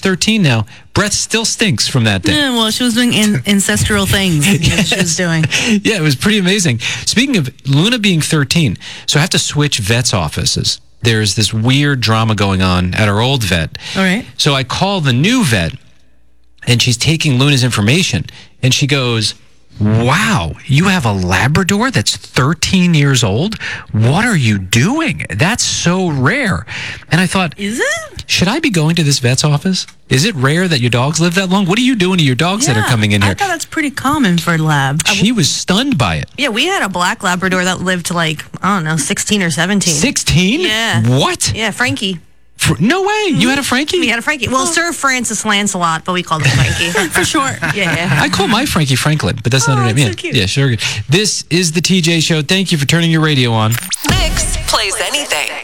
13 now. Breath still stinks from that day. Yeah, well, she was doing ancestral things. Yes. She was doing. Yeah, it was pretty amazing. Speaking of Luna being 13, so I have to switch vet's offices. There's this weird drama going on at our old vet. All right. So I call the new vet, and she's taking Luna's information, and she goes, wow, you have a Labrador that's 13 years old? What are you doing? That's so rare. And I thought, Is it? should I be going to this vet's office? Is it rare that your dogs live that long? What are you doing to your dogs that are coming in here? I thought that's pretty common for lab. She was stunned by it. Yeah, we had a black Labrador that lived to like, I don't know, 16 or 17. 16? Yeah. What? Yeah, Frankie. No way. You had a Frankie? We had a Frankie. Well, Sir Francis Lancelot, but we called him Frankie. For short. Yeah. I call my Frankie Franklin, but that's not her name. that's Yeah. so cute. Yeah, sure. This is the TJ Show. Thank you for turning your radio on. Mix plays anything.